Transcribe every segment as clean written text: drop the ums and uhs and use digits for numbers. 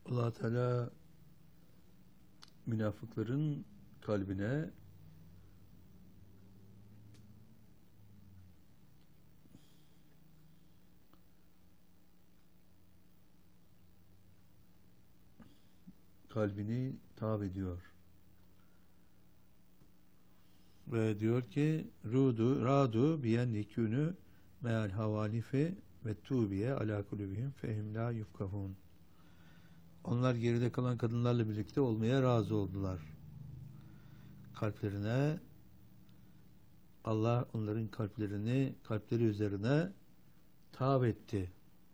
Allah Teala münafıkların kalbine kalbini tab ediyor. Ve diyor ki radu biyen yekûnü meal havalife ve tubiye ala kulübihim fehim la yufkahun. Onlar geride kalan kadınlarla birlikte olmaya razı oldular. Kalplerine Allah onların kalpleri üzerine tab etti.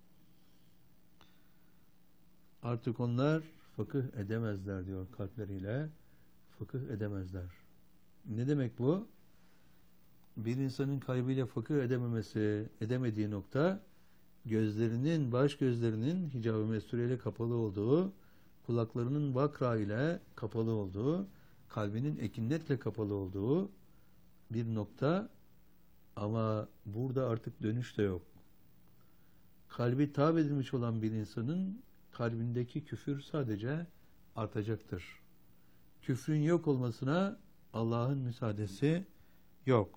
Artık onlar fıkıh edemezler diyor, kalpleriyle fıkıh edemezler. Ne demek bu? Bir insanın kalbiyle fıkıh edemediği nokta, baş gözlerinin hicab-ı mestureyle kapalı olduğu, kulaklarının vakra ile kapalı olduğu, kalbinin ekinnetle kapalı olduğu bir nokta. Ama burada artık dönüş de yok. Kalbi tab edilmiş olan bir insanın kalbindeki küfür sadece artacaktır. Küfrün yok olmasına Allah'ın müsaadesi yok.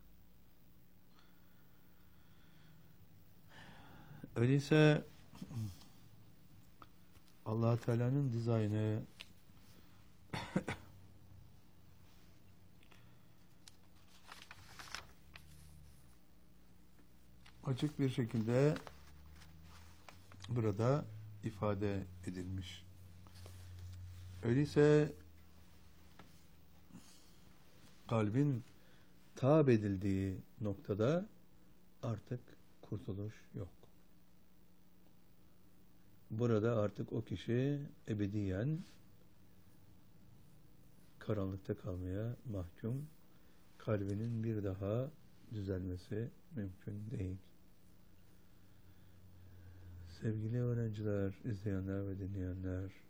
Öyleyse Allah Teala'nın dizaynı açık bir şekilde burada ifade edilmiş. Öyleyse kalbin tab edildiği noktada artık kurtuluş yok. Burada artık o kişi ebediyen karanlıkta kalmaya mahkum. Kalbinin bir daha düzelmesi mümkün değil. Sevgili öğrenciler, izleyenler ve dinleyenler,